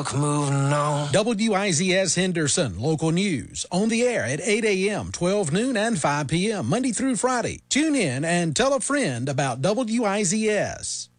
fuck moving on. WIZS Henderson, local news. On the air at 8 a.m., 12 noon, and 5 p.m., Monday through Friday. Tune in and tell a friend about WIZS.